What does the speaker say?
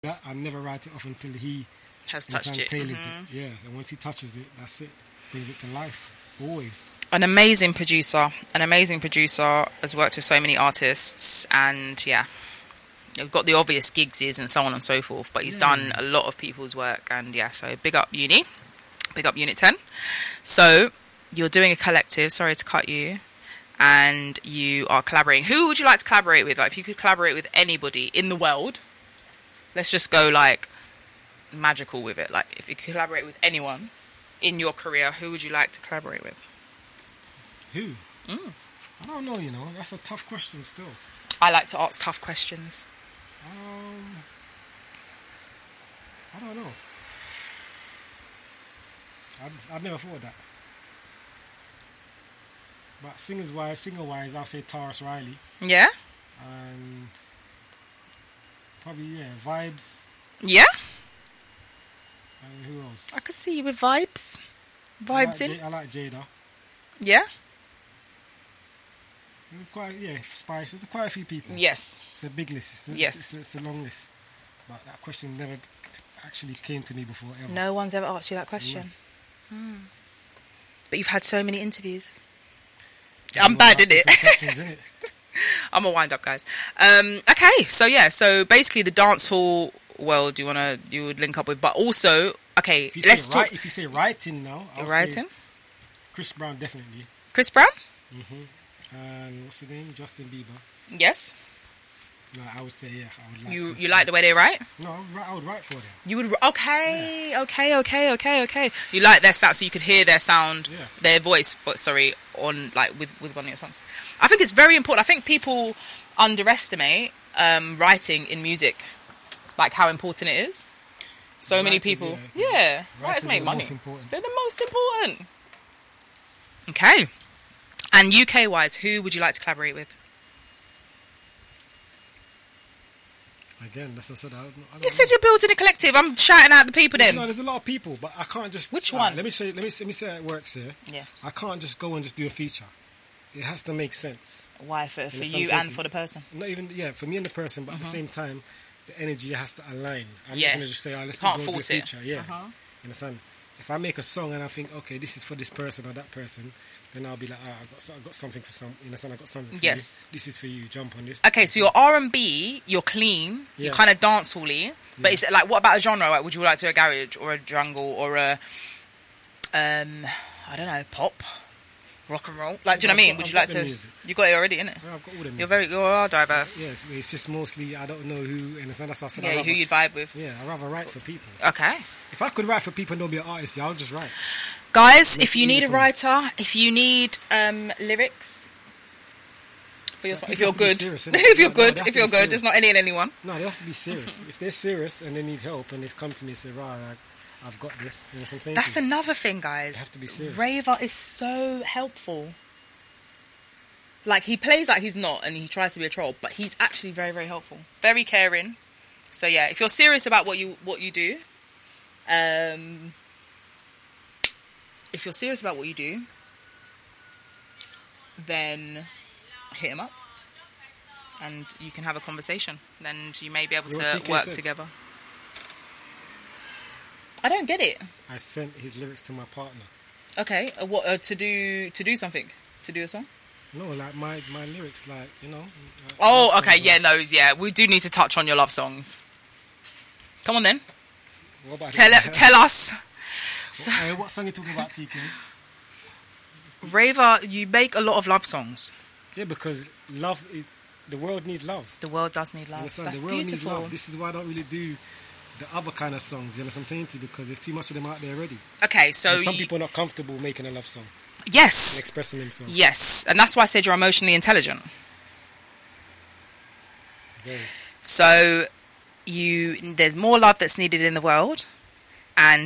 that. I never write it off until he has touched it. Tailors it. Yeah, and once he touches it, that's it. Brings it to life. Always. An amazing producer. Has worked with so many artists, and yeah, you've got the obvious gigsies and so on and so forth. But he's done a lot of people's work, and yeah, so big up Uni, big up Unit 10. So you're doing a collective. Sorry to cut you. And you are collaborating. Who would you like to collaborate with? Like, if you could collaborate with anybody in the world, let's just go like magical with it. Like, if you could collaborate with anyone in your career, who would you like to collaborate with? Who? I don't know, that's a tough question still. I like to ask tough questions. I don't know. I've never thought of that. But singer-wise, I'll say Taurus Riley. Yeah? And probably, Vibes. Yeah? And who else? I could see you with Vibes. I like Jada. Yeah? Spice. There's quite a few people. Yes. It's a big list. It's a long list. But that question never actually came to me before, ever. No one's ever asked you that question. Yeah. But you've had so many interviews. I'm bad, innit? I'm a wind up, guys. Okay, so basically the dancehall world you would link up with, but also let's talk. If you say writing now, writing. Chris Brown, definitely. Chris Brown. And what's his name? Justin Bieber. Yes. No, I would say I would like you like the way they write? No, I would write for them. You would okay. You like their sound, so you could hear their sound, their voice. On like with one of your songs. I think it's very important. I think people underestimate writing in music, like how important it is. So many people, writers make money. They're the most important. Okay, and UK wise, who would you like to collaborate with? Again, that's what I said. I don't you said you're building a collective. I'm shouting out the people then. No, there's a lot of people, but I can't just... Which one? Let me say how it works here. Yes. I can't just go and just do a feature. It has to make sense. Why? For you and for the person? Not even, for me and the person, but at the same time, the energy has to align. I'm not going to just say, let's can't go force do a feature. You understand? If I make a song and I think, okay, this is for this person or that person, then I'll be like, I've got something for some. You understand? I've got something for you. This is for you. Jump on this. Okay, so you're R&B, you're clean, you're kind of dancehall-y. But is it like, what about a genre? Like, would you like to do a garage or a jungle or a, I don't know, pop, rock and roll? Like, do you know what I mean? Would you like to? Music. You got it already, innit? Yeah, I've got all the music. You are diverse. Yes, it's just mostly I don't know who. And that's why I said who you'd vibe with. Yeah, I'd rather write for people. Okay. If I could write for people and not be an artist, I'll just write. Guys, if you need a writer, if you need lyrics for your song, if you're good, if you're good, there's not any and anyone. No, they have to be serious. If they're serious and they need help and they've come to me and say, right, I've got this. You know what I'm saying? That's another thing, guys. They have to be serious. Raver is so helpful. Like, he plays like he's not and he tries to be a troll, but he's actually very, very helpful. Very caring. So yeah, if you're serious about what you do, if you're serious about what you do, then hit him up and you can have a conversation. Then you may be able to work together. I don't get it. I sent his lyrics to my partner. Okay, what to do something? To do a song? No, like my lyrics, like, oh, okay, we do need to touch on your love songs. Come on then. What about tell us. What song are you talking about, TK? Raver, you make a lot of love songs. Yeah, because the world needs love. The world does need love. That's the world beautiful. Needs love. This is why I don't really do the other kind of songs, you know what I'm saying to you? Because there's too much of them out there already. Okay, so... And some people are not comfortable making a love song. Yes. And expressing themselves. Yes, and that's why I said you're emotionally intelligent. Very. So, there's more love that's needed in the world, and